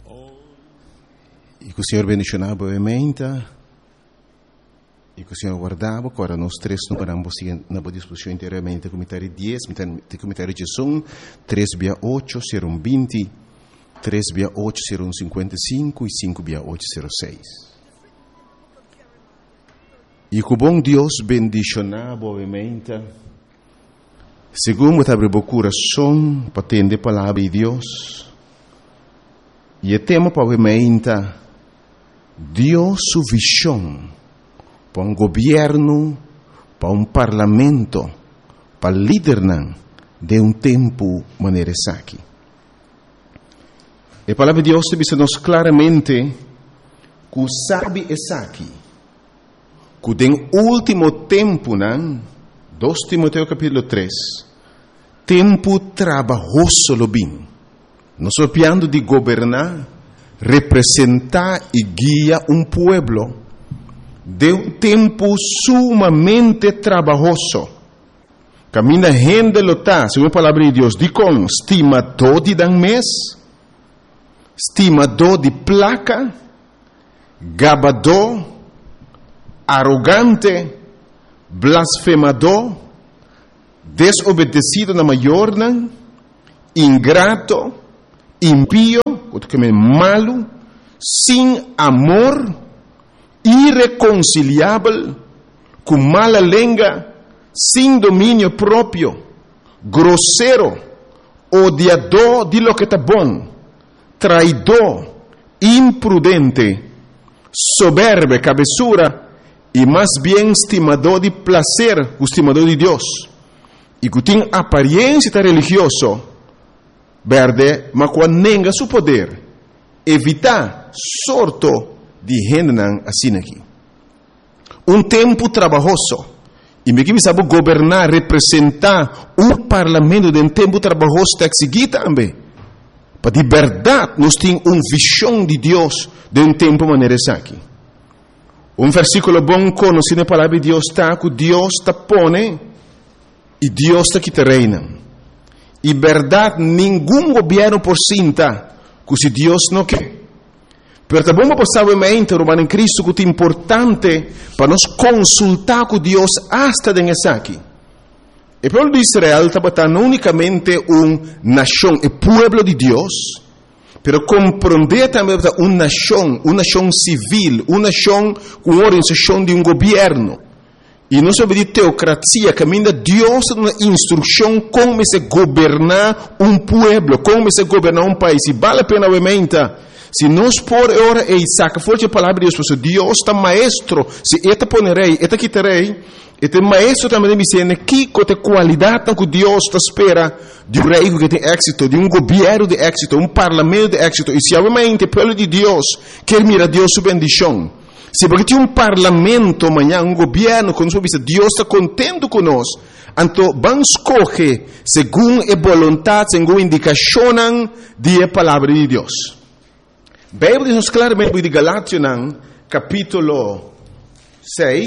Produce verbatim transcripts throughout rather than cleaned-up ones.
E que o Senhor bendicionava obviamente, e que o Senhor guardava, agora nós três não paramos na boa disposição inteiramente, comentário dez, comentário de som, três via oito, serão vinte, três via oito, serão cinquenta e cinco, e cinco via oito, serão seis. E que o bom Deus bendicionava obviamente, segundo abre o coração, para atender a palavra de Deus, e o tema obviamente, Deus sua visão para um governo, para um parlamento, para líder de um tempo maneira aqui. E a palavra de Deus diz-nos claramente que sabe essa aqui, que no último tempo, dois Timoteo capítulo três, tempo trabalhoso lo bem, não só piando de governar, representar e guiar um pueblo de um tempo sumamente trabalhoso. Camina gente lota, segundo a palavra de Deus, de com estimador de dan mês, estimador de placa, gabador, arrogante, blasfemador, desobedecido na maior, ingrato, impío, malo, sem amor, irreconciliável, com mala língua, sem domínio próprio, grosseiro, odiador de lo que está bom, traidor, imprudente, soberbo, cabeçura, e mais bem estimador de prazer, estimador de Deus, e que tem aparência religiosa, verde, mas quando nega seu poder, evitar sorto de gente assim aqui. Um tempo trabalhoso, e me que sabe governar, representar um parlamento de um tempo trabalhoso está seguir também. Para de verdade, nós temos uma visão de Deus de um tempo maneira aqui. Um versículo bom conhecido na palavra de Deus está que Deus está pone e Deus está que te reina. E verdade, nenhum governo por cinta, que se Deus não quer. Pero também vamos passar obviamente, Romano em Cristo, que é importante para nós consultar com Deus hasta nessa aqui. O povo de Israel estava não unicamente uma nação, o povo de Deus, pero compreender também uma nação, uma nação civil, uma nação com organização de um governo. E não sobre de teocracia, caminha Deus uma instrução como se governar um povo, como se governar um país. E vale a pena, obviamente, se nós por hora e saca forte a palavra de Deus, porque Deus está maestro, se eta ponerei, eta quitarei, este maestro também me diz que tem qualidade que Deus está espera de um rei que tem êxito, de um governo de êxito, um parlamento de êxito. E se obviamente o povo de Deus quer mirar Deus sua bendição, se porque tem um parlamento amanhã, um governo, quando Deus está contente conosco, então vamos escolher segundo a vontade, segundo a indicação da palavra de Deus. A Bíblia diz claramente de Galátias, capítulo seis,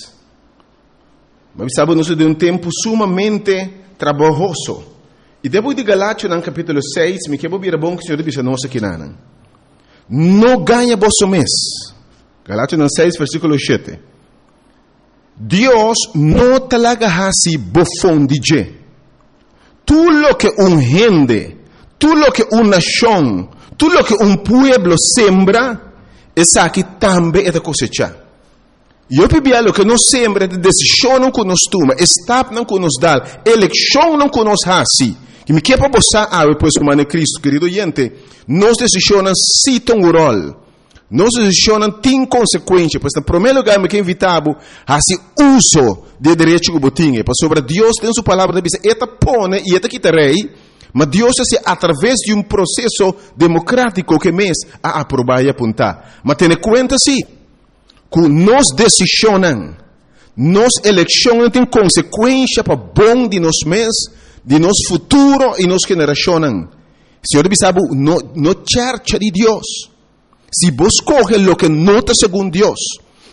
mas sabe, nós de um tempo sumamente trabalhoso. E depois de Galátias, capítulo seis, me quero vir a bom que o Senhor diz a nós aqui, não ganha vosso mês. Galátias seis, versículo sete. Deus não talaga hasi bofón de je. Tudo lo que um gente, tudo lo que uma nação, tudo lo que um pueblo sembra, essa aqui também é da cosecha. E eu pedi lo que nós sembra, de decisão não que nós toma, estado não que nos dá, eleição não que nos hasi. Que me quer para você, ah, depois o mano Cristo, querido gente, nós decisões se tem um rol. Nós decisões têm consequência, pois, no primeiro lugar, me quer invitar a esse uso de direito que eu tenho, para sobre Deus tem sua palavra, diz, eta pone e eta quitarei, mas Deus é através de um processo democrático que mês a aprovar e apontar. Mas tenha conta, sim, que nós decisões, nós eleições têm consequência para bom de nós mesmos, de nosso futuro e nossa geração. Senhor, sabe, no, no church de Deus. Se vos coge lo que nota segundo Deus,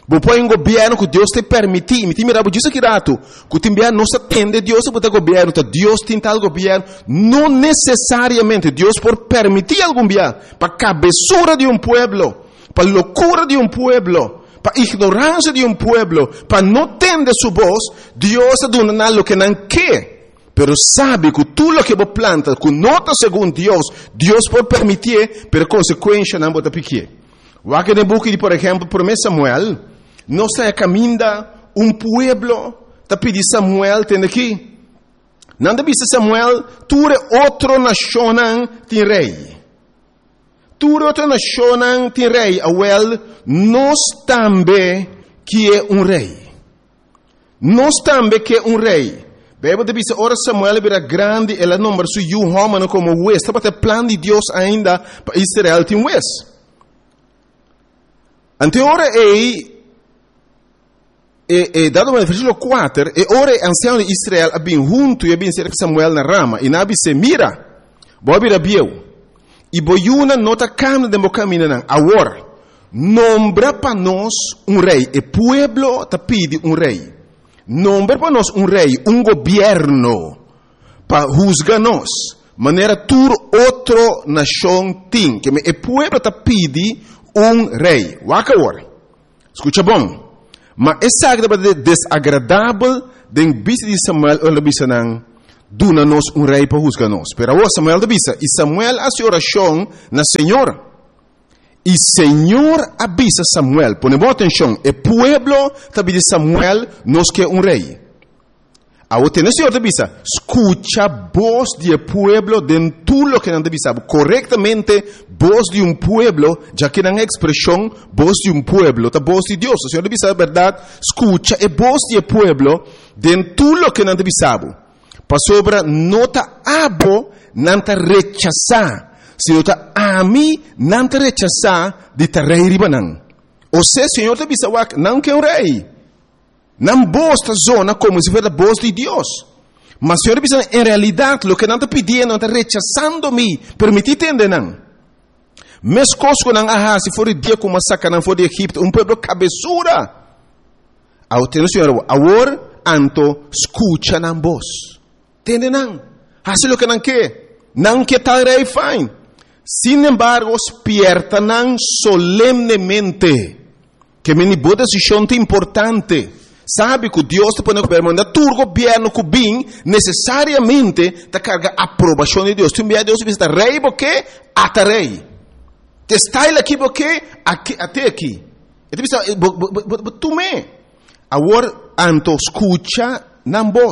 Você põe um governo que Deus te permite. Me mira, você diz aqui rato, que te envia não se atende Deus para o governo, Deus tem tal governo. Não necessariamente Deus por permitir algum dia para a cabeçura de um pueblo, para a loucura de um pueblo, para a ignorância de um pueblo, para não entender sua voz, Deus está dando algo que não quer. Pero sabe que tudo o que você planta, que nota segundo Deus, Deus pode permitir, por consequência não pode pequer. O aqui no book de, por exemplo, promessa Samuel, não está caminhando um pueblo, está pedindo Samuel, tem aqui. Não está pedindo Samuel, tu é outra nação, tem rei. Tu é outra nação, tem rei. Well, nós também que é um rei. Nós também que é um rei. Bíblia diz, ora Samuel era grande, ela não marçou um homem como o West. Estava o plano de Deus ainda para Israel tem West. Ante ora é E, e dado no versículo quatro, e ora ancião de Israel abin junto e abin cerca Samuel na rama, e nabi se mira, bobi rabieu, e boiuna nota camina de mocamina nan, agora, nombra para nós um rei, e pueblo te pide um rei, nombra para nós um rei, um governo, para juzgar nós, maneira tur outro nação tem, que e pueblo te pide um rei, waka agora, escuta bom, mas essa é desagradável de vista de Samuel ou de vista não duna nos um rei para juzgar nós. Pero agora Samuel de vista e Samuel hace oração na Senhor e Senhor avisa Samuel. Pone boa atenção. E pueblo também de Samuel nos quer um rei. Agora tem o Senhor de vista. Escucha voz de pueblo de tudo o que não deve saber corretamente. Voz de um pueblo, já que não é expressão, voz de um pueblo, a voz de Deus. O Senhor deve saber a verdade. Escucha a voz de pueblo de tudo o que não deve saber. Para sobre não te abo, não te rechazar. Se não te ami, não te rechazar de te rei ribanan. Ou seja, o Senhor deve saber não que é um rei. Não bosta zona como se fosse a voz de Deus. Mas o Senhor deve saber, em realidade, o que não te pedindo, não te rechazando-me, permitir entender não. Mes coisas que não há, se for o dia como massacre, não for de Egipto, um povo cabeçura. Ao ter o Senhor, agora, anto, escucha na voz. Entende não? Hace o que não quer. Não quer tal rei fine. Sin embargo, despierta não solemnemente. Que me boa decisão importante. Sabe que Deus te põe no governo, mas tu governo que bem, necessariamente, te carga a aprovação de Deus. Tu envia Deus e diz, rei, porque até rei. Te está aqui, porque até aqui. E tu diz, tu me. Agora, anto escucha na voz.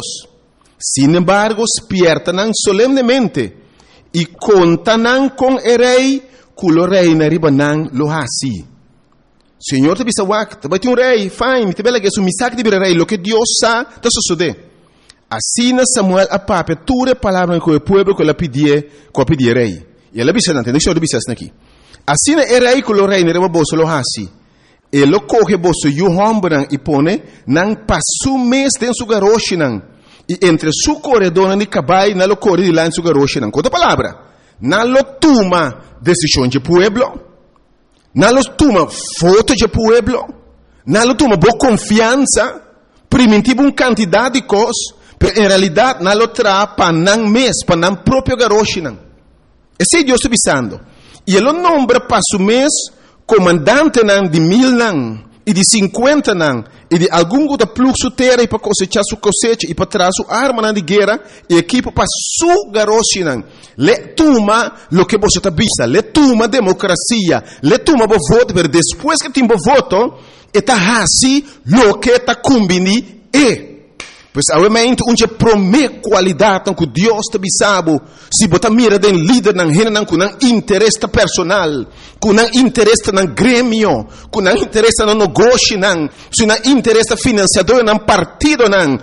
Sin embargo, despierta não solemnemente. E conta não com o rei, que o rei na riba não lo hasi. Senhor te bisa wak, te vai ter um rei, fine, te bela que é um misak de rei, lo que Deus sa, te sucede. Assim Samuel a pape, tudo a palavra que o povo que ela pedia, que ela pedia rei. E ela bisa não, tem que bisa aqui. Assim é rei que o rei na riba bolso lo hasi. Ele coge bolso e o homem e pone, não passou mês dentro do garoche não. E entre su corredor e cabai, não lo corre de lá em su garoche não. Outra palavra, não lo toma decisão de pueblo. Não toma foto de pueblo, não toma boa confiança, primitivo uma quantidade de coisas, mas em realidade não traz para não mês, para não próprio garoche. Esse é Deus está pensando. E ele nombra para o mês comandante de mil não, e de cinquenta não, e de algum outro fluxo terra e para cosechar sua cosecha, e para trazer sua arma de guerra, e equipa para sua garoche. Le toma lo que você está vista, le toma democracia, le toma o voto, mas depois que tem o voto, está assim lo que está combinando é. Pois, obviamente, onde promete qualidade que Deus te sabe, se você mira den líder não rena com um interesse personal, com um interesse no grêmio, com um interesse no negócio não, se não interesse financiador não partido não,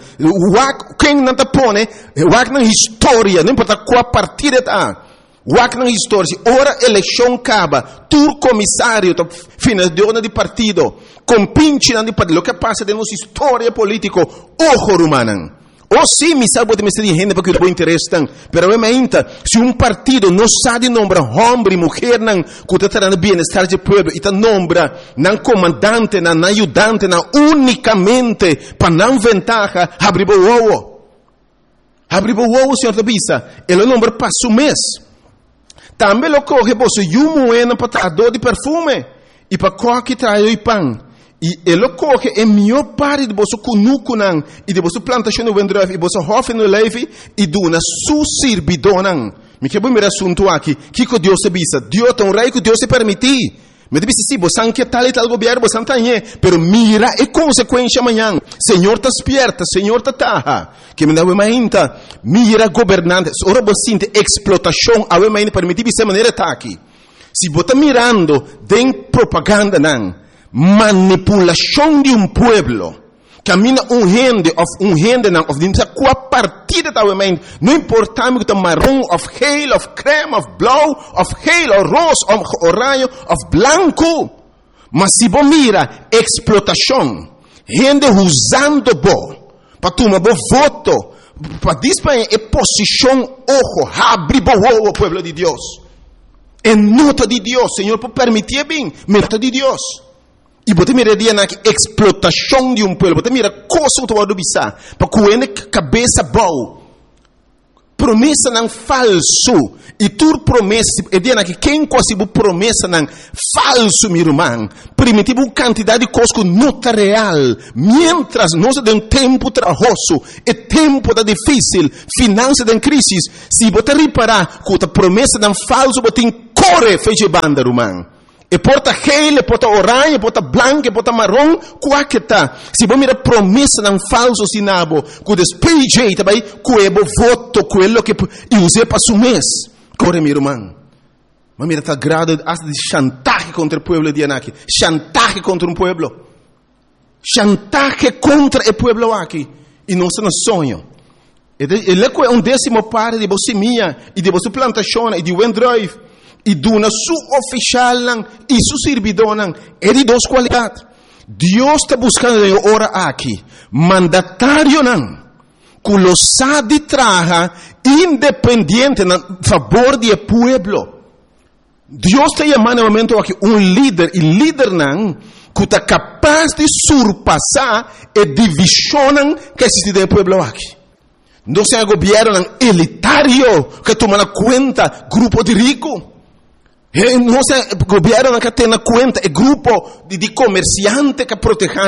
o quem não te põe, o na história, não importa qual partido está. Wak na história, ora eleição acaba, tu comissário, financiador de partido, compinche de partido, o que passa de nossa história política, ojo rumanan, O sim, me sabe que me está dizendo porque o interesse tem. Pero realmente, se um partido não sabe nombrar homem e mulher, não, que está trazendo bem-estar do povo, e está nombra não comandante, não ajudante, não unicamente para não ventaja, abrir o ovo. Abrir o ovo, senhor Tabisa, ele nombra para o mês. Também lo coge, você, e um moeda para trazer de perfume, e para coque trazer o pão. E ele coge a melhor parte de você cunuco nan e de você plantação no vendref e você hofe no leve e duna su servidor. Me quero ver assunto aqui. Que que Deus se bisa? Deus tem um rei que Deus se permitir. Me disse sim, você não quer tal e tal governo, você não tem, pero mira a consequência amanhã. Senhor está esperta, Senhor está taha. Que me dá uma ainda, mira governante. Ora você sente explotação, a uma ainda permitir de maneira tá aqui. Se você está mirando, tem propaganda não. Manipulação de um pueblo. Camina um rende, of um rende não, of dimsa qual partida tá o mente. Não importa me que marrom, of geel, of creme, of blau, of geel, of rosa, of orange, of blanco. Mas se você mira explotação, rende usando bo, para tomar bo voto, para disparar a posição ojo, abre bo o pueblo de Deus. É nota de Deus, Senhor, por permitir bem, nota de Deus. E você mira dia na explotação de um povo, você mira coisa que você bisa, para coene cabeça boa, promessa não falso, e tu promessa, é dia na que quem quase promessa não falso, meu irmão, primitivo quantidade de coisas que não está real, mientras nós de um tempo trabalhoso, e tempo da difícil, finança da crise, se você reparar que a promessa não falso, você corre feche banda, irmão. E porta gel, e porta orange, e porta branco, e porta marrom, qual que tá? Se você mira promessa não falso sinabo, que despeje também, que é o voto, quello que use para o mês. Corre, meu irmão. Mas mira, está grado de chantaje contra o povo de Anaki. Chantaje contra um povo. Chantaje contra o povo aqui. E não se nos sonho. Ele é um décimo parte de você minha, e de você plantação, e de Wendrive. E duna su oficial e su servidor é de duas qualidades. Deus está buscando agora aqui mandatário não, que lo sabe traja independente a favor do povo. Deus está chamando no momento aqui um líder e líder não que está capaz de surpassar a divisão que existe no povo aqui. Não é um governo elitário que toma conta grupo de ricos. Não é o governo que tem na conta, é grupo de, de comerciantes que protegem.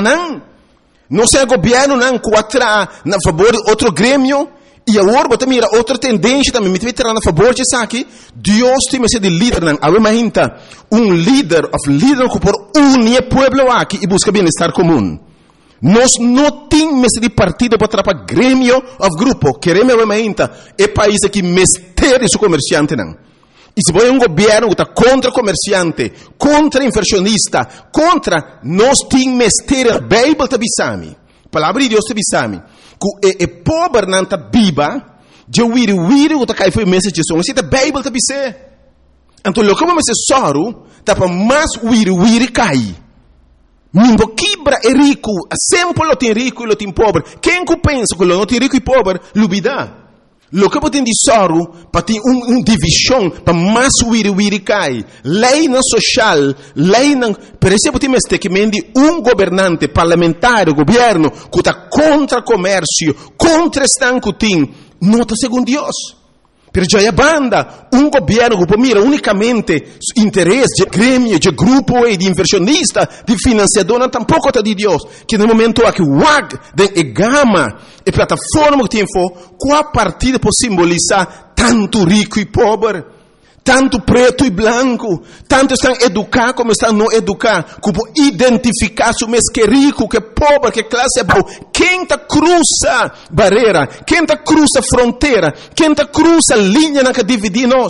Não é o governo que atrai a favor de outro grêmio. E agora você mira outra tendência também, me vai a favor disso aqui. Deus tem que ser de líder. Agora, um líder, of líder que por unir o povo aqui e busca bem-estar comum. Nós não temos de partido para atrapalhar grêmio ou grupo. Queremos agora, é país que mestre o comerciante não. E se você é um governo que está contra comerciante, contra inversionista, contra, nós temos mestre, a Bíblia está bisami. A palavra de Deus está bisami. Que é pobre não está viva, de wiri wiri que está caindo foi mensagem de som. Mas a Bíblia está bisé. Então, o que vamos ser soro, está para mais wiri wiri cai. Mingo quebra é rico, sempre lo tem rico e lo tem pobre. Quem que pensa que lo não tem rico e pobre, lubida. Lo que tem de soro, para ter uma um divisão, para mais wiri wiri cai. Lei não social, lei não... Por exemplo, tem este que mende um governante parlamentar, governo, que está contra comércio, contra estanco tem, não está segundo Deus. Pero já é banda, um governo que mira unicamente interesse de grêmio, de grupo e de inversionista, de financiador, não tampouco está de Deus. Que no momento aqui, o A G, de gama, e plataforma que tem for, qual partida pode simbolizar tanto rico e pobre, tanto preto e branco, tanto estão educar como estão não educar, como identificar se o mês que é rico, que é pobre, que classe é boa. Quem está cruza barreira, quem está cruza fronteira, quem está cruza linha na que divide nós.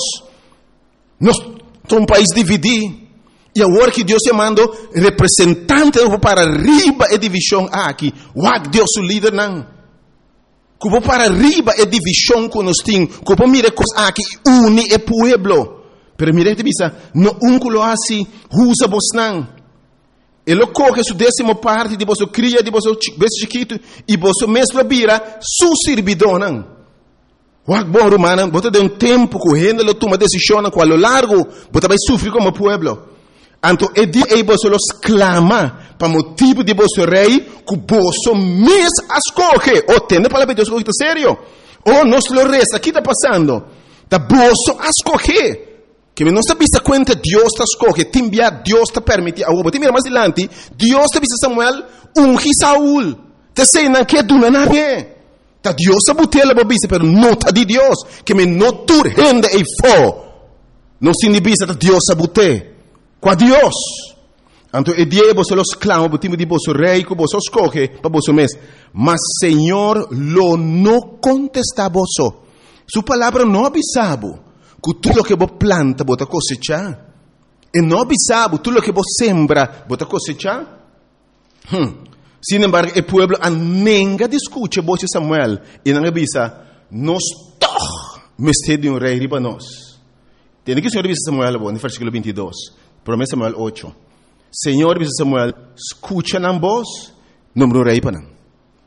Nós somos um país dividido. E agora que Deus chamando representante para arriba a divisão aqui, uau, Deus o líder não. Como para arriba é divisão que nós temos. Como mira coisas aqui une o povo. Pero mira te bisa, no um que lo assim, usa vos não. Ele coge sua décima parte de você cria, de você bebê chiquito, e você mesmo vira su servidor. Wak bom romano, você tem um tempo correndo, ele toma decisão com o largo, você vai sofrer como pueblo. Então, é dia que você los clama para motivo de você rei, que você mesmo escolhe. Ou tende para Deus, que está sério. Ou nós lo resta, o que está passando? Da você escolhe. Que não está vista conta, Deus está escolhe, te envia, Deus te permite. Agora, te mira mais adiante, Deus te vista Samuel, ungi Saúl. Te sei, não quer do nadie. Ta Deus está botando a bisa, pero não está de Deus. Que me não turrende e fo. Não se inibisa, Deus está botando. Com Deus. Então, é dia que você los clama, o time de você rei, que você escolhe para você mesmo. Mas, Senhor, lo não contesta a você. Sua palavra não avisava. Que tudo o que você planta, você cosecha. E não avisava, tudo o que você sembra, você cosecha. Hum. Sin embargo, o pueblo nunca discute você Samuel. E não avisa, nós todos mestre de um rei riba nós. Tem que o Senhor avisa Samuel, no versículo vinte e dois. Promessa Samuel oito. Senhor avisa Samuel, escucha na voz, número rei para não.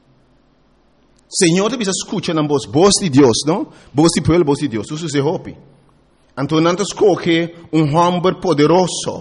Senhor avisa, escucha na voz, voz de Deus, não? Voz de pueblo, voz de Deus. Isso se hope. Então, não escolhe um homem poderoso,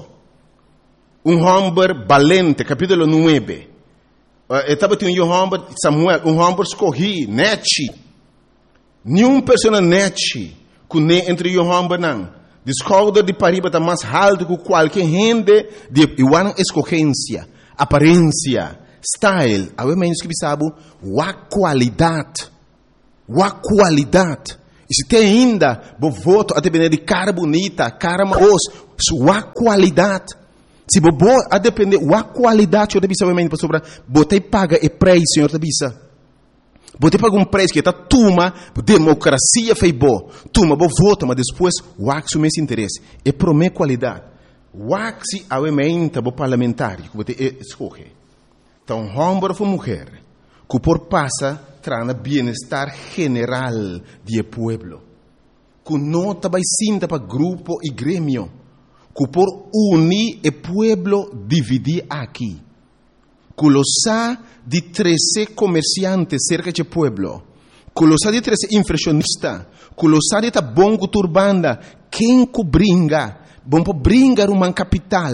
um homem valente, capítulo nove. Estava tendo um homem, Samuel, um homem escolhi, nete. Nenhuma pessoa nete, que nem entre um homem não. Descobre de pariba está mais alto que qualquer gente de igual escolhência, aparência, style. A menos que sabe, a qualidade, a qualidade. E se tem ainda, vou voto a depender de cara bonita, cara maos, sua qualidade. Se vou a depender da qualidade, eu deve saber para sobre, botei paga e preço, senhor da bisa. Botei paga um preço que está tuma, democracia fez bom, tuma, vou voto, mas depois o axo me interesse. É para minha qualidade. O axi a emenda bo parlamentar, que você escolhe. Então, homem ou mulher, que por passa trana bem-estar general do pueblo, que não vai sinta para grupo e grêmio, que por unir o pueblo dividir aqui, que lo sa de treze comerciantes cerca do pueblo, que lo sa de treze inflacionistas, que lo sa de ta bongo turbanda, quem que bringa, bom para bringar uma capital,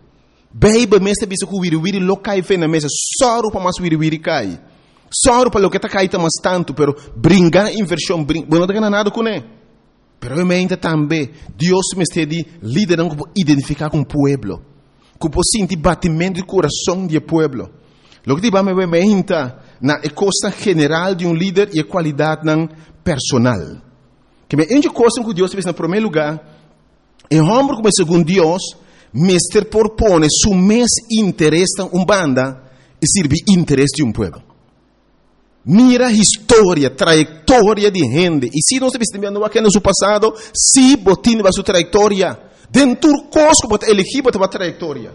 beiba mesta bisa que viri viri lo cai fe na mesa, só para mais viri viri cai, só para lo que tá caíta mais tanto, pero bringar inversão, bring, bom não tem nada com ele. Pero realmente também, Deus me está de liderando para identificar com o pueblo, que para sentir batimento do coração do pueblo. Lo que te vamos a ver na costa general de um líder e a qualidade personal. Que me ende coisa que Deus fez no primeiro lugar, é homem como segundo Deus, mestre propõe su mes interesse em uma banda e serve interesse de um pueblo. Mira a história, trajetória de gente. E se nós estamos vendo aqui no seu passado, se botin a sua trajetória, dentro do cosco, bota elegir, bota a trajetória.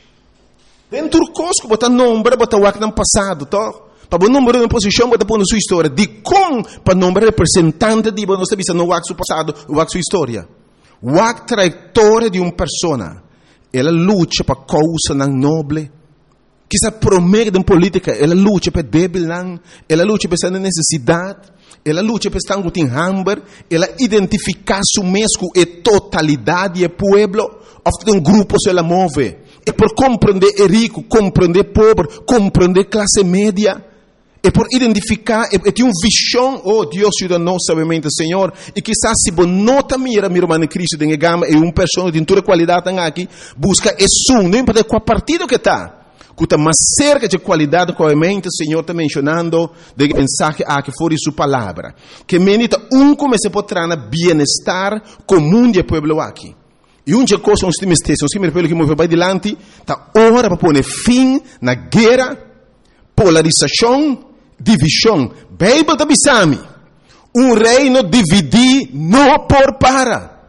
Dentro do cosco, bota número, bota o que no passado, tá? Para o número de posição, bota a sua história. De como, para o número representante de nós estamos vendo o seu passado, o sua história. O trajetória de uma pessoa. Ela luta para causa nobre. Que se promete em política, ela luta para débil, ela luta para essa necessidade, ela luta para estar com hambre, ela identifica su mesmo e totalidade do pueblo, ofta um grupo se ela move, é por compreender o rico, compreender o pobre, compreender a classe média, é por identificar, é ter uma visão, oh Deus ajuda nós, sabemente, Senhor, e quizás se você não está mira, meu irmão Cristo, tem gama, e uma pessoa de toda qualidade aqui, busca esse um, não importa qual partido que está, que está mais cerca de qualidade, obviamente, o Senhor está mencionando de mensagem a que for sua palavra. Que menita um começa a trazer bem-estar comum do povo aqui. E um dia coisa, uns times textos, que me repelo que move para adiante, está hora para pôr fim na guerra, polarização, divisão. Bíblia da Bisami. Um reino dividir não por para.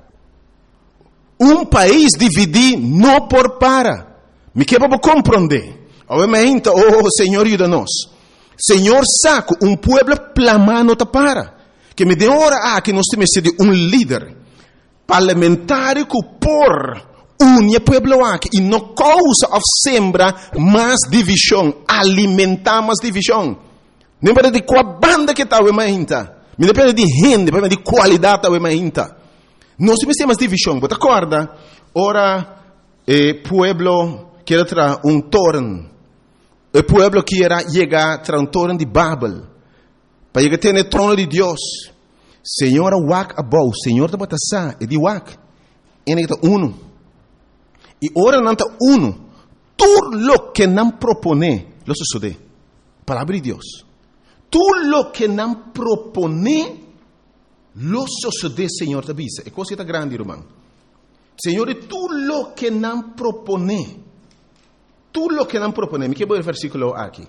Um país dividir não por para. Me quebra para compreender. Obviamente, oh Senhor, ajuda-nos. Senhor, saco um pueblo plamando para. Que me dê hora a que nós temos de um líder parlamentar que por une pueblo aqui e não causa of sembra mais divisão, alimentar mais divisão. Não depende de qual banda que está o mainta, não depende de gente, depende de qualidade da o mainta. Nós temos mais divisão, você acorda? Ora, eh, pueblo que era tra um torno, o pueblo que era chegar tra um torno de Babel, para chegar ter o trono de Deus. Senhor, wak abou, Senhor da batasa, e de wak, ene está uno. E ora não está uno, tudo lo que não propone, lo sucede. Palavra de Deus. Tudo lo que não propone, lo sucede, Senhor da bisa. É coisa grande, irmão. Senhor, tudo lo que não propone, tudo lo que não propone. Me quero ver o versículo aqui.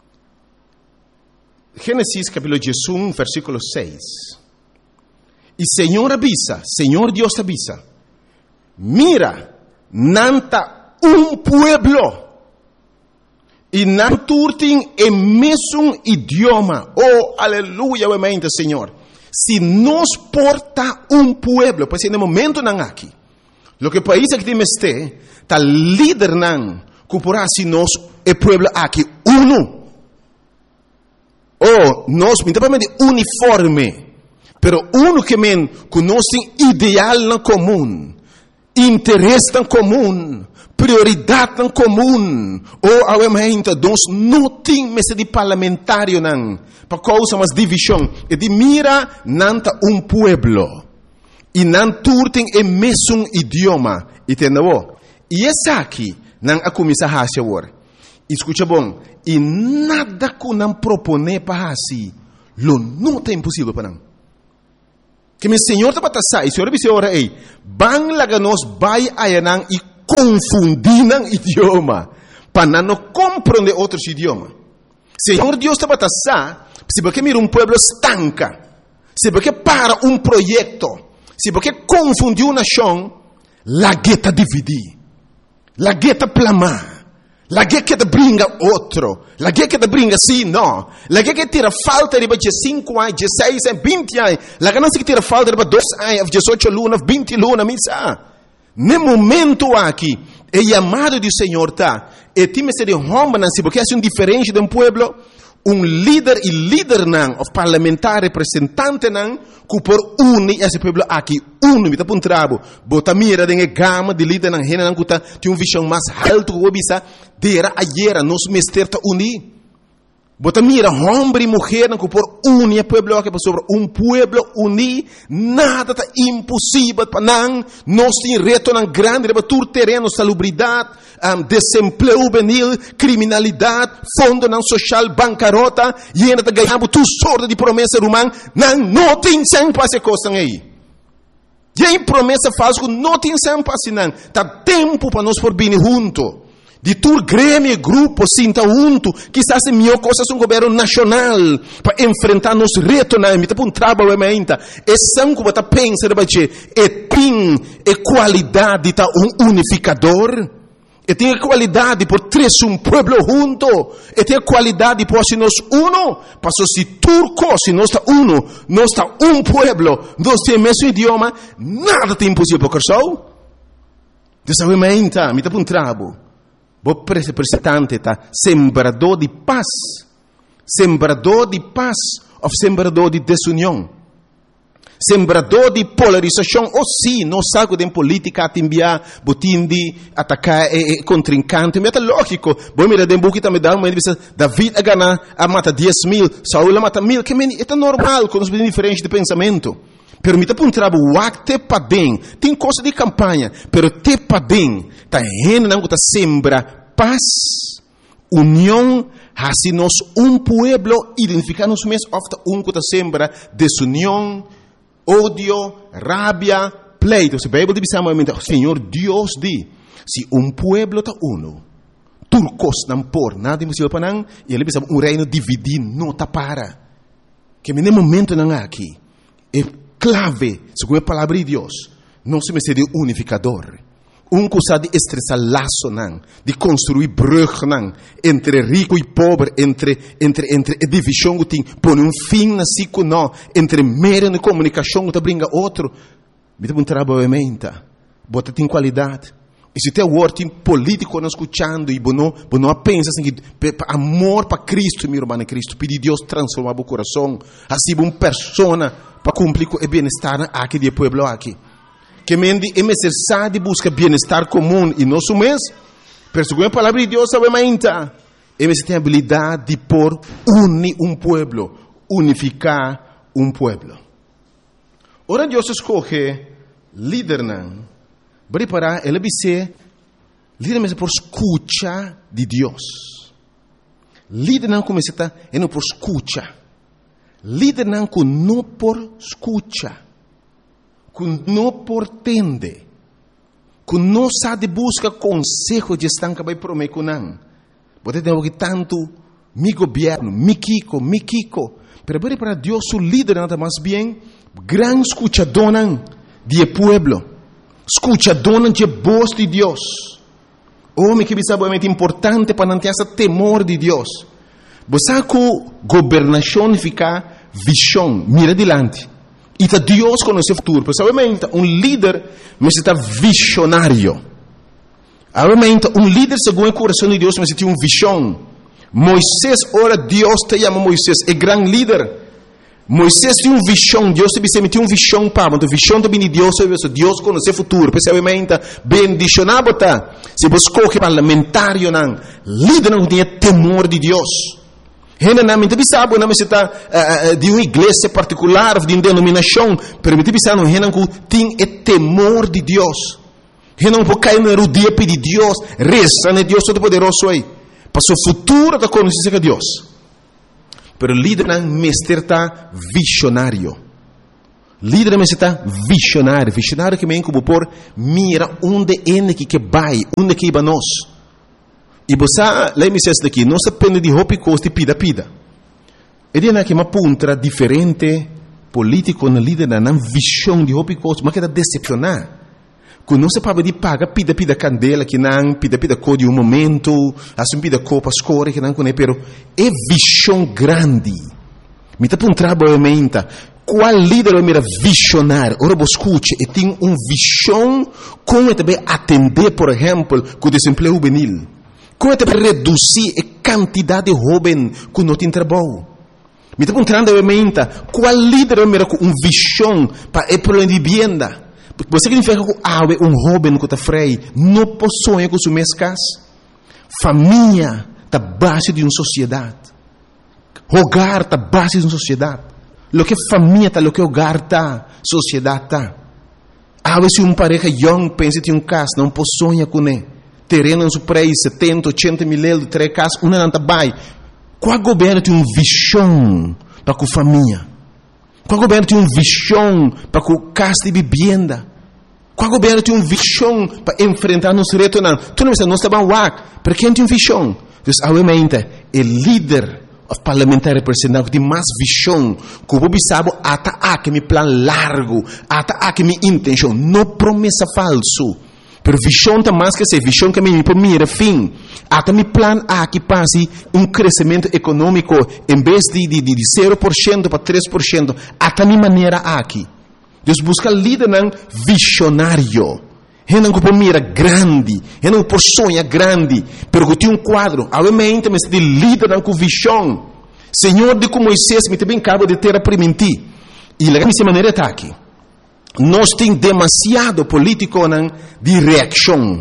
Gênesis capítulo um, versículo seis. E Senhor avisa, Senhor Deus avisa, mira, nanta um pueblo, e não turtem em mesmo idioma. Oh, aleluia, mente, Senhor. Se nos porta um pueblo, pois no momento não aqui, lo que país que temos este, tá líder não, cuporá se nós é pueblo aqui, uno. Oh, nós, independente uniforme, pero uno que men conhece ideal na comum, interesse em comum, prioridade em comum. Ou awementa nós não temos de parlamentário não, para causa mais divisão. E de mira nanta um pueblo e não turtem em mesmo idioma. Entendeu? E essa aqui não a começar a fazer agora. Escuta bom. E nada que não propone para assim, lo não é impossível para não. Que meu Senhor está para sair, Senhor disse ora ei, bang laga nós vai ayanang e confundir nang idioma, para não compreender outros idiomas. Senhor Deus está para sair, se porque mira um pueblo estanca, se porque para um projeto, se porque confundiu uma nação, la gueta dividir, la gueta plamar. La che che te bringa outro, la che che te bringa sì, no, la che che tira falta di cinque anni, dezesseis anni, vinte anni, la che non si tira falta di dois anni, dezesseis luna, vinte luna, mi sa. Nel momento aqui, é chamado do Senhor tá, e time se de homem não se porque é um diferente de um pueblo, um líder e líder não, of parlamentar representante não, que por unir esse pueblo aqui, uno, me tá um trabo, bota mira de gama de líder não, rena não que tá, tem uma visão mais alta que o bisa, dera ayer, nos mester tá unir. Bota mira, homem e mulher não que por unir pueblo aqui, sobre um pueblo unir, nada tá impossível para não, nós tem reto não grande, para tur terreno, salubridade, um, desemprego juvenil, criminalidade, fundo não social, bancarrota, e ainda tá ganhando tu sorte de promessa humana, não, não tem sempre essa coisa aí. E aí promessa falsa, não tem sempre assim, não, tá tempo para nós por vir junto. De tur grêmio, grupo, sinta junto, quizás é melhor coisa um governo nacional para enfrentar nos retos na emita para um trabalho ainda. É sangue que você pensa de é tem é qualidade tá um unificador, é tem a qualidade por três um pueblo junto, é tem a qualidade por se nós uno, para se turco se nós está uno, nós está um pueblo, nós temos o mesmo idioma, nada tem impossível para o dessa ainda, emita para um trabalho. O representante tá sembrador de paz, sembrador de paz ou sembrador de desunião, sembrador de polarização. Ou sim, não sabe de política a enviar, botim de atacar e, e contrincante. Mas é lógico. Bom, mira, de buki também dá uma entrevista. David a ganhar a mata dez mil, Saul a mata mil. Que é normal quando nós diferente de pensamento. Pero me tá para um trabalho, o te pa bem, tem coisa de campanha, pero te pa bem, tá rena não tá sembra paz, união, assim nós um pueblo identificar-nos mesmo, ofta um que tá sembra desunião, ódio, rabia, pleito. Se a Bíblia dizamente, Senhor Deus diz, se um pueblo tá uno, turcos não por nada impossível para não, e ele diz um reino dividido não tá para, que no momento não há aqui, é clave, segundo a palavra de Deus, não se me de unificador. Um coisa de estressar laço, não, de construir brug, não, entre rico e pobre, entre, entre, entre a divisão que tem, põe um fim na cico, não, entre meio na comunicação que brinca outro. Me dá um trabalho em mente, bota tem qualidade. E se tem word político não escutando e não não pensa assim que amor para Cristo, meu irmão em Cristo, pedir Deus transformar o coração, assim uma pessoa para cumprir o bem-estar aqui do povo aqui. Que mendi é necessário buscar bem-estar comum e não mês, pero segundo a palavra de Deus obviamente, é necessário ter a habilidade de por unir um povo, unificar um povo. Ora Deus escolhe líder não. Preparar, ele vai ser líder por escuta de Deus. Líder não começa a é não por escuta. Líder não com não por escuta. Com não por tende. Com não sabe busca conselho de estanca vai prometer com não. Pode ter que tanto mi governo, mi Kiko, mi Kiko. Pero para Deus o líder nada mais bem gran escuchador de pueblo. Escucha, dona de voz de Deus. Homem que sabe é importante para não ter esse temor de Deus. Você que governação fica visão, mira adiante. E tá Deus conhece o futuro. Porque obviamente um líder necessita visionário. Obviamente um líder segundo o coração de Deus necessita uma visão. Moisés, ora Deus te chama Moisés, é grande líder. Moisés tinha uma visão, Deus te tinha uma visão para, mas a visão também de Deus, Deus conhece o futuro, especialmente bendicionado, tá? Se você escolhe parlamentário, não, líder não tinha temor de Deus. Ele não me sabe, não me está de uma igreja particular, de uma denominação, mas me sabe, não, ele não tem temor de Deus. Ele não pode cair no erudito pedir Deus, reza, né? Deus todo-poderoso aí, para o futuro da conhecer de Deus. Pero líder não mestre está visionário. Líder não está visionário. Visionário que vem como por mira onde é que vai, onde que vai nós. E você, lá me diz daqui, não se depende de roupa e costa e pida pida. Ele é que uma ponta diferente político na líder não visão de roupa e costa, mas que está decepcionar. Quando não se pode de paga pida pida candela que não pida pida cor de um momento, assim pida cor para escolher que não conhece, pero é visão grande. Me tá para um trabalho mente. Qual líder é mira visionário? Ora você escute, e tem uma visão como também atender, por exemplo, com o desemprego juvenil. Como também reduzir a quantidade de jovens que não tem trabalho. Me tá para um trabalho mente. Qual líder é mira com uma visão para o problema de vivienda? Você significa que há um jovem que está freio, não possui com suas casas. Família está base de uma sociedade. Hogar está base de uma sociedade. Lo que família está, lo que hogar está, sociedade está. Há vezes uma pareja young pensa que tem um casa, não possui com ele. Terreno em seu preço, setenta, oitenta mil euros, três casas, uma não está bem. Qual governo tem uma visão para a família? Qual governo tem uma visão para a casa de vivienda? Qual governo tem uma visão para enfrentar nos retos? Não, tu não está, não está bem lá. Para quem tem visão? Então, obviamente, o líder parlamentar representante que tem mais visão, que o povo sabe, até aqui meu plano largo, até aqui minha intenção, não promessa falso. Pero visão está mais que ser visão que me por mim fim. Até meu plano aqui passe um crescimento econômico em vez de, de, de zero por cento para três por cento. Até minha maneira aqui. Deus busca líder não visionário. Ele não por mira grande, ele não por sonha grande, pero que tem um quadro. Obviamente, mas de líder não com visão. Senhor de como Moisés me também acaba de ter a permitir. E lá dessa maneira está aqui. Nós temos demasiado político não, de reação.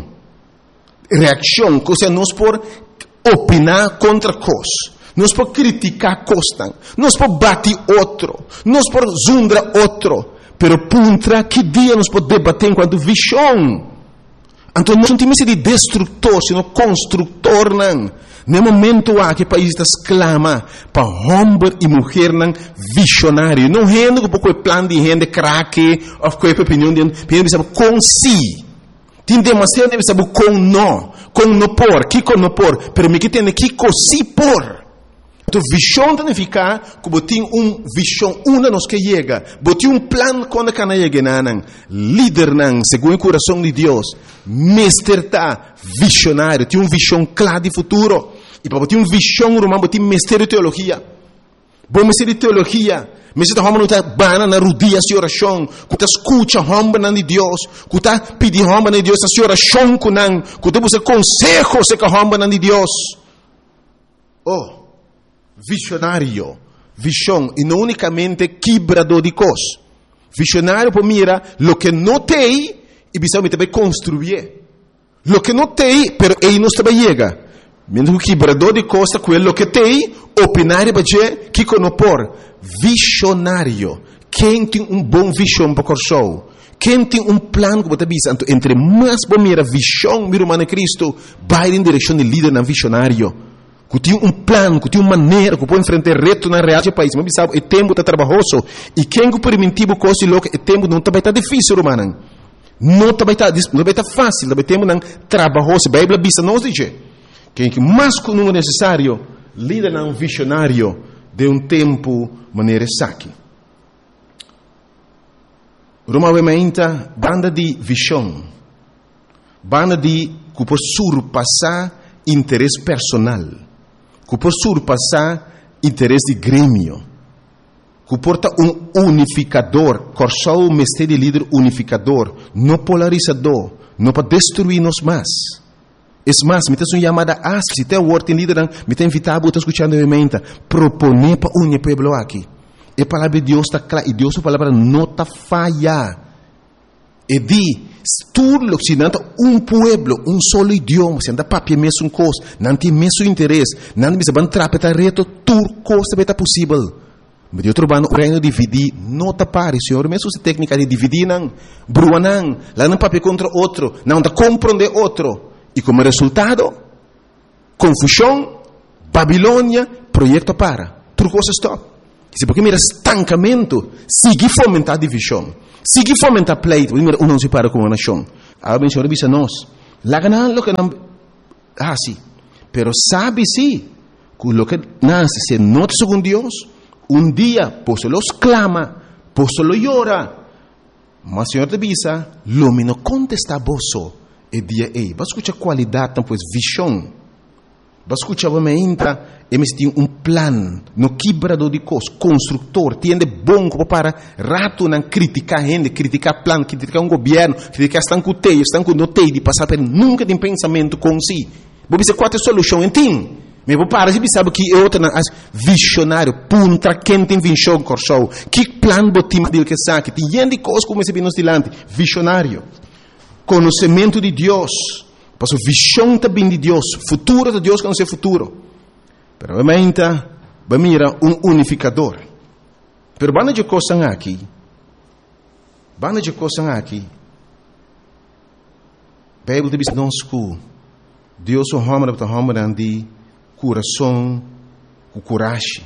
Reação, ou seja, nós por opinar contra coisas. Nós por criticar coisas. Nós por bater outro. Nós por zundar outro. Pero puntra que dia nós podemos debater enquanto visão. Então nós não temos de destrutor, sino construtor não. No momento há que o país exclama para homem e mulher não visionário. Não rende com pouco plano de rende craque ou com a opinião de gente sabe com si. Tem demasiado de saber com não, com não por, que com não por, pero me que tem que com si por. Então, visão tem que ficar, como tem uma visão, uma nos que chega, tem um plano quando que não chega, não, líder não, segundo o coração de Deus, mestre tá, visionário, tem uma visão clara de futuro, e para ter uma visão romana, tem mestre de teologia, bom mestre de teologia, Mas se homem não está bana na rodia de oração, que está escuta homem de Deus, que está pedindo homem de Deus a oração com não, que está buscando consejo se que homem de Deus. Oh, visionário, visão, e não unicamente quebrador de coisas. Visionário para mira, lo que não tem, e precisa também construir. Lo que não tem, pero ele não está chega. Mesmo que quebrador de coisas, quello que tem, opinar para dizer que conopor. Visionário. Quem tem um bom visão para o show? Quem tem um plano que você visa? Entre mais bom mira visão, mira humana Cristo, vai em direção de líder na visionário. Que tem um plano, que tem uma maneira, que pode enfrentar reto na realidade do país. Mas sabe, o tempo está trabalhoso. E quem que permitiu o coisa louco, o tempo não está difícil, humana. Não está fácil, o tempo não trabalhoso. A Bíblia bisa nos diz. Quem que mais que não é necessário, líder não visionário de um tempo maneira saque. Roma vementa banda de visão, banda de que por surpassar interesse personal, que por surpassar interesse de grêmio, que porta um unificador, corsou o mestre de líder unificador, não polarizador, não para destruir-nos mais. É mais, me tem uma chamada a se tem o word em líder, me tem invitado a escutar a emenda, proponer para unir pueblo aqui. E a palavra de Deus está clara, e Deus a palavra não está falha. E di, tudo se não um pueblo, um solo idioma, se anda papel mesmo coisa, não tem mesmo interesse, não tem mesmo trapetar reto, tudo coisa está possível. Mas eu trabalho no reino de dividir, não está pare, senhor, mesmo se técnica de dividir não, brua não, lá não papel contra outro, não está compreender outro. E como resultado, confusão, Babilônia, projeto para. Tudo coisa stop. Se porque mira estancamento, sigue fomentar divisão, sigue fomentar pleito, mira um não se para com uma nação. A bem senhor bisa nós, lá ganan lo que não, ah sim, pero sabe sim, que lo que nasce se nota segundo Deus, um dia por solo clama, por solo llora, mas senhor te bisa, lo me no contesta boso. E dia ei, vai escutar qualidade, então, pois, visão. Vai escutar, vai me entra, e me tem um plano, no quebrador de coisas, construtor, tem de bom para rato não criticar a gente, criticar plano, criticar um governo, criticar estão com teio, estão com não teio, de passar por nunca tem pensamento com si. Vou dizer qual é a solução, entende? Mas vou parar, se sabe que é outra, visionário, punta, quem tem visão, corso, que plano botima dele que sabe, tem gente de coisas como esse bem dilante, visionário. Conhecimento de Deus, para a visão também de Deus, futuro de Deus conhecer futuro. Pero obviamente, vai mirar um unificador. Pero banda de coisas aqui, banda de coisas aqui, a Bíblia diz não escuro. Deus o homem para o homem de coração, com coragem.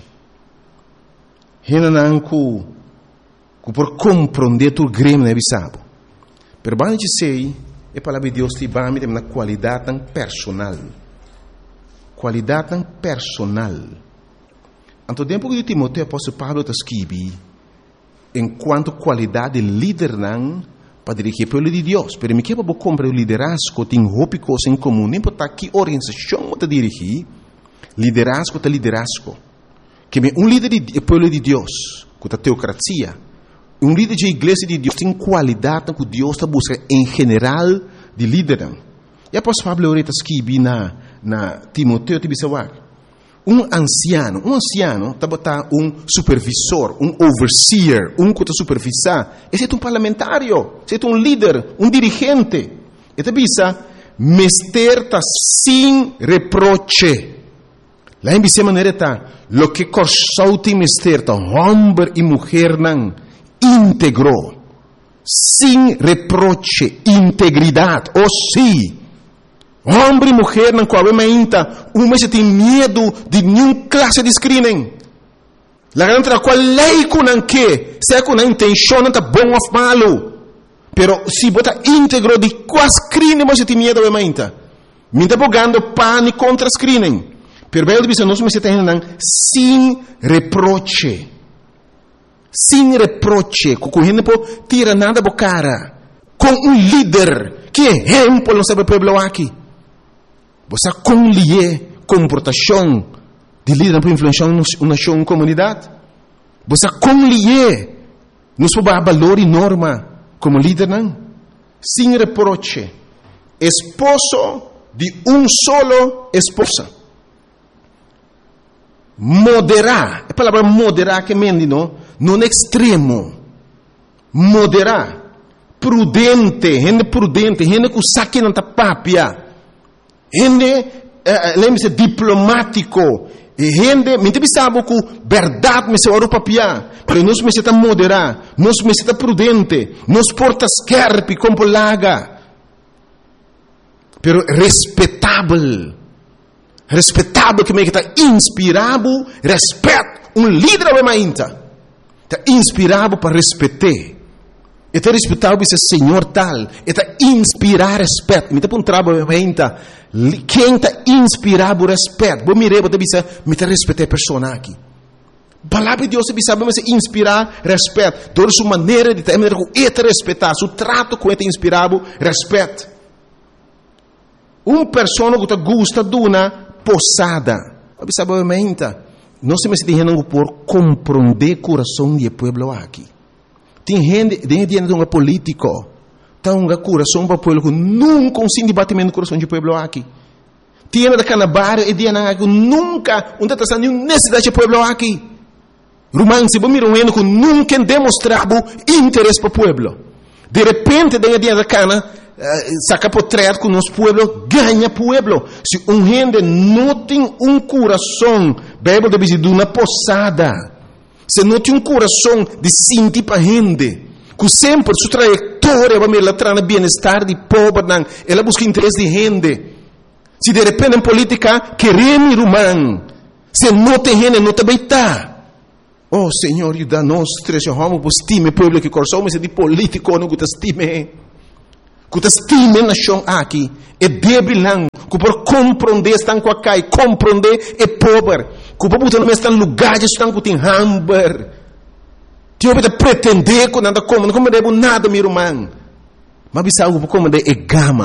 Renan com por compreender tu grêmio né bisabo. Pero banda de sei, a palavra de Deus te vai me na qualidade tão personal. Qualidade tão personal. Anto tempo que Timoteo apóstolo Pablo está escrevendo, enquanto qualidade de líder não para dirigir o povo de Deus. Pero me quebra comprar o liderazgo, tem roupa coisa em comum, nem para que organização está dirigir, liderazgo está liderazgo. Que um líder do povo de Deus, com a teocracia, um líder de igreja de Deus tem qualidade que Deus está buscando em geral de líder. E após Pablo Oreta escreve na, na Timoteo, um anciano, um anciano está botar um supervisor, um overseer, um que está supervisar. Esse é um parlamentário, esse é um líder, um dirigente. E te bisa, mester está sem reproche. Lá em essa maneira está, lo que corsou tem mester está, homem e mulher não, íntegro, sem reproche, integridade, ou sim. Homem e mulher não qual é uma se tem medo de nenhuma classe de screening. La garanta qual lei com não que, se com a intenção não está bom ou malo. Pero se bota íntegro de qual screening você tem medo é mainta. Me está pegando pane contra screening. Pero bem diz nós me se tem não sem reproche. Sem reproche, com gente por tira nada por cara. Com um líder que exemplo não sabe pueblo aqui. Você conlier comportação de líder para influenciar uma nação, uma comunidade. Você com lhe, nos vai valor e norma como líder, não? Sem reproche. Esposo de um solo esposa. Moderar. A palavra moderar que mendi, não? Não extremo. Moderar. Prudente. Gente prudente. Gente que saque na tapapia. Gente, eh, lembre-se, diplomático. Gente, me sabe que verdade me se ora papia. Pero nós me se moderar. Nós me se prudente. Nós porta scarpi como laga. Pero respeitável. Respeitável que me está inspirado, respeito. Um líder é mainta. Está inspirado para respeitar. Está respeitável esse senhor tal. Está inspirar respeito. Me está um trabalho mainta. Quem está inspirado respeito. Vou mirar, vou dizer, me está respeitar a pessoa aqui. Palavra de Deus se sabe me inspirar respeito. Toda sua maneira de ter, é respeitar. Seu trato com ele inspirado respeito. Uma pessoa que gosta de uma posada. Sabe, não se me está por compreender o coração do povo aqui. Tem gente, tem gente que é político. Tem um coração para o povo que nunca se debatimento no coração do povo aqui. Tem gente que na e tem gente que nunca não está nenhuma necessidade do povo aqui. Romance, vamos mirar um ano que nunca demonstrado interesse para o povo. De repente, tem gente que Uh, saca portreto que o nosso povo ganha povo. Se um gente não tem um coração, Bíblia diz de uma posada. Se não tem um coração de sentir para gente, que sempre sua trajetória vai me levar no bem-estar de povo, ela busca interesse de gente. Se de repente em política queremos irmão, se não tem gente, não também está. Oh Senhor, ajuda-nos, três homens, por estime povo que coração, mas de político não te estime. Que estime nação aqui é débil não, que por compreender estão com a cai, compreender é pobre, que por botar no estão lugares estão com tem hamburger, tio para pretender que nada como, não como debo nada meu irmão, mas bisa algo como de é gama,